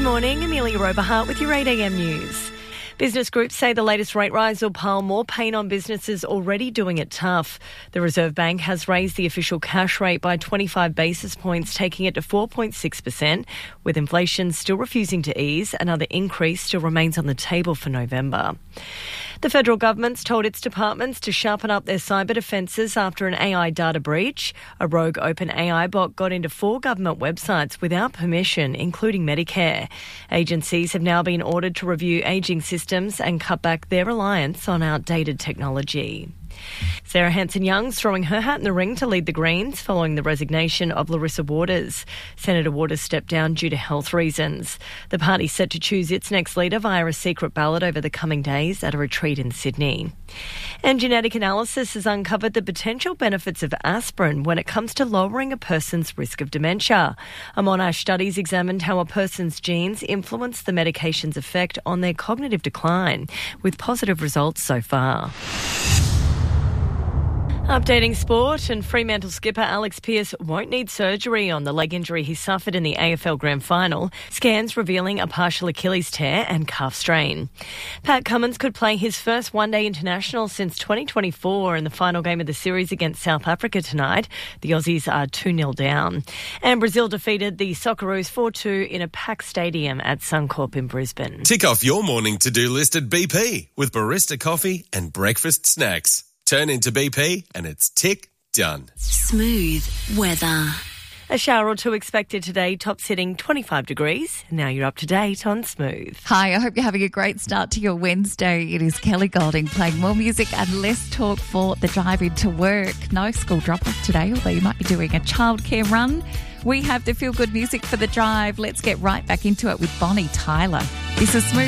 morning, Amelia Roberhart with your 8am news. Business groups say the latest rate rise will pile more pain on businesses already doing it tough. The Reserve Bank has raised the official cash rate by 25 basis points, taking it to 4.6%. With inflation still refusing to ease, another increase still remains on the table for November. The federal government's told its departments to sharpen up their cyber defences after an AI data breach. A rogue OpenAI bot got into 4 government websites without permission, including Medicare. Agencies have now been ordered to review ageing systems and cut back their reliance on outdated technology. Sarah Hanson-Young's throwing her hat in the ring to lead the Greens following the resignation of Larissa Waters. Senator Waters stepped down due to health reasons. The party's set to choose its next leader via a secret ballot over the coming days at a retreat in Sydney. And genetic analysis has uncovered the potential benefits of aspirin when it comes to lowering a person's risk of dementia. A Monash study's examined how a person's genes influence the medication's effect on their cognitive decline, with positive results so far. Updating sport, and Fremantle skipper Alex Pearce won't need surgery on the leg injury he suffered in the AFL Grand Final. Scans revealing a partial Achilles tear and calf strain. Pat Cummins could play his first one-day international since 2024 in the final game of the series against South Africa tonight. The Aussies are 2-0 down. And Brazil defeated the Socceroos 4-2 in a packed stadium at Suncorp in Brisbane. Tick off your morning to-do list at BP with barista coffee and breakfast snacks. Turn into BP and it's tick done. Smooth weather. A shower or two expected today, tops hitting 25 degrees. Now you're up to date on Smooth. Hi, I hope you're having a great start to your Wednesday. It is Kelly Golding playing more music and less talk for the drive into work. No school drop-off today, although you might be doing a childcare run. We have the feel-good music for the drive. Let's get right back into it with Bonnie Tyler. This is Smooth.